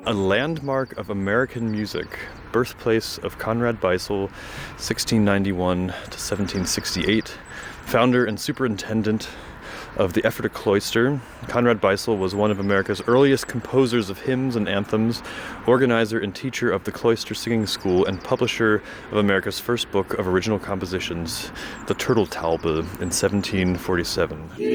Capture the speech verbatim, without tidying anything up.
A landmark of American music, birthplace of Conrad Beissel, sixteen ninety-one to seventeen sixty-eight, founder and superintendent of the Ephrata Cloister. Conrad Beissel was one of America's earliest composers of hymns and anthems, organizer and teacher of the Cloister Singing School, and publisher of America's first book of original compositions, the Turteltaube, in seventeen forty-seven.